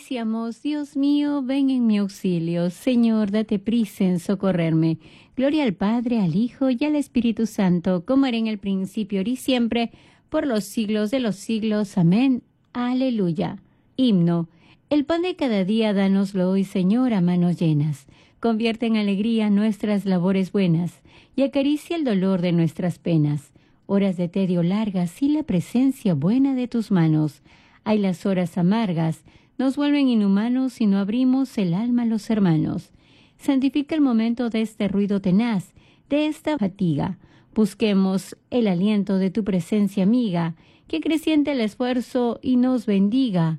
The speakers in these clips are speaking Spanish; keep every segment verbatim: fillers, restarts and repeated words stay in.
Iniciamos, Dios mío, ven en mi auxilio. Señor, date prisa en socorrerme. Gloria al Padre, al Hijo y al Espíritu Santo, como era en el principio, ahora y siempre, por los siglos de los siglos. Amén. Aleluya. Himno. El pan de cada día, dánoslo hoy, Señor, a manos llenas. Convierte en alegría nuestras labores buenas y acaricia el dolor de nuestras penas. Horas de tedio largas y la presencia buena de tus manos. Hay las horas amargas, nos vuelven inhumanos si no abrimos el alma a los hermanos. Santifica el momento de este ruido tenaz, de esta fatiga. Busquemos el aliento de tu presencia amiga, que creciente el esfuerzo y nos bendiga.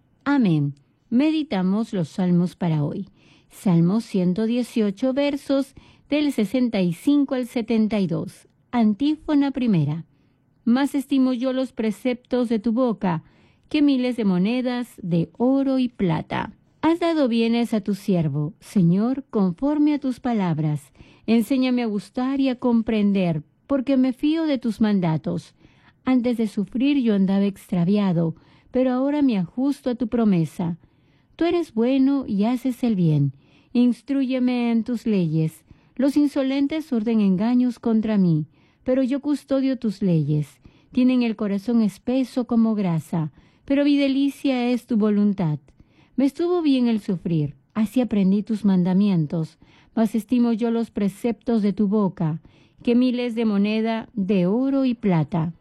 Amén. Meditamos los salmos para hoy. Salmo ciento dieciocho, versos del sesenta y cinco al setenta y dos. Antífona primera. Más estimo yo los preceptos de tu boca que miles de monedas de oro y plata. Has dado bienes a tu siervo, Señor, conforme a tus palabras. Enséñame a gustar y a comprender, porque me fío de tus mandatos. Antes de sufrir yo andaba extraviado, pero ahora me ajusto a tu promesa. Tú eres bueno y haces el bien. Instrúyeme en tus leyes. Los insolentes urden engaños contra mí, pero yo custodio tus leyes. Tienen el corazón espeso como grasa, pero mi delicia es tu voluntad. Me estuvo bien el sufrir, así aprendí tus mandamientos, mas estimo yo los preceptos de tu boca, que miles de moneda de oro y plata.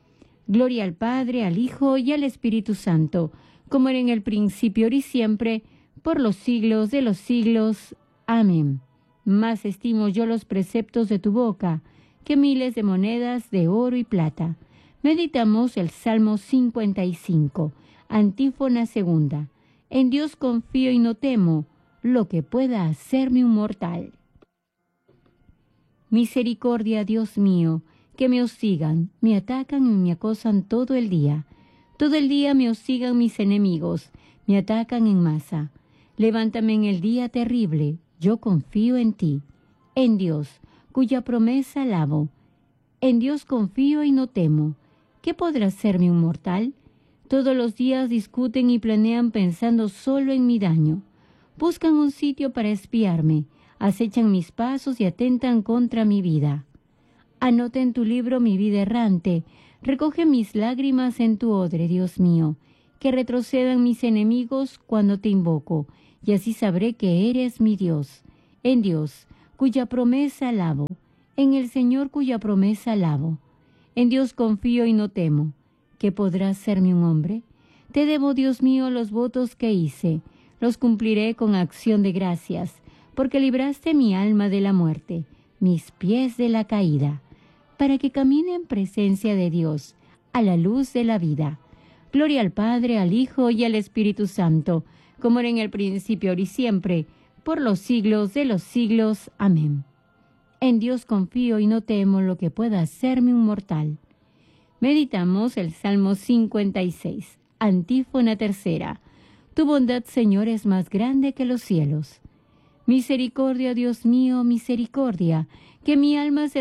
Gloria al Padre, al Hijo y al Espíritu Santo, como era en el principio, ahora y siempre, por los siglos de los siglos. Amén. Más estimo yo los preceptos de tu boca, que miles de monedas de oro y plata. Meditamos el Salmo cincuenta y cinco, antífona segunda. En Dios confío y no temo lo que pueda hacerme un mortal. Misericordia, Dios mío, que me hosigan, me atacan y me acosan todo el día. Todo el día me hosigan mis enemigos, me atacan en masa. Levántame en el día terrible, yo confío en ti. En Dios, cuya promesa alabo. En Dios confío y no temo. ¿Qué podrá hacerme un mortal? Todos los días discuten y planean pensando solo en mi daño. Buscan un sitio para espiarme, acechan mis pasos y atentan contra mi vida. Anota en tu libro mi vida errante, recoge mis lágrimas en tu odre, Dios mío, que retrocedan mis enemigos cuando te invoco, y así sabré que eres mi Dios. En Dios, cuya promesa alabo, en el Señor cuya promesa alabo. En Dios confío y no temo. ¿Qué podrá hacerme un hombre? Te debo, Dios mío, los votos que hice. Los cumpliré con acción de gracias, porque libraste mi alma de la muerte, mis pies de la caída, para que camine en presencia de Dios, a la luz de la vida. Gloria al Padre, al Hijo y al Espíritu Santo, como era en el principio, ahora y siempre, por los siglos de los siglos. Amén. En Dios confío y no temo lo que pueda hacerme un mortal. Meditamos el Salmo cincuenta y seis, antífona tercera. Tu bondad, Señor, es más grande que los cielos. Misericordia, Dios mío, misericordia, que mi alma se